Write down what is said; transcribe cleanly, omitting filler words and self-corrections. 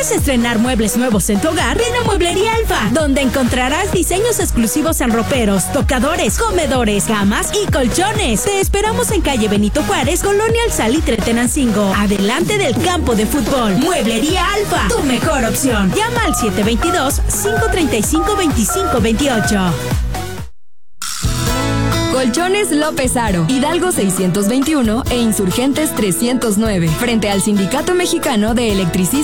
¿Quieres estrenar muebles nuevos en tu hogar? Ven a Mueblería Alfa, donde encontrarás diseños exclusivos en roperos, tocadores, comedores, camas y colchones. Te esperamos en calle Benito Juárez, Colonia El Salitre, Tenancingo, adelante del campo de fútbol. Mueblería Alfa, tu mejor opción. Llama al 722-535-2528. Colchones López Aro, Hidalgo 621 e Insurgentes 309, frente al Sindicato Mexicano de Electricistas